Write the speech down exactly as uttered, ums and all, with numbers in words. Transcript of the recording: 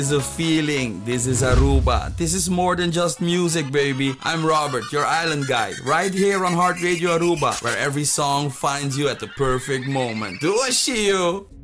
is a feeling. This is Aruba. This is more than just music, baby. I'm Robert, your island guide, right here on Heart Radio Aruba, where every song finds you at the perfect moment. Do I see you?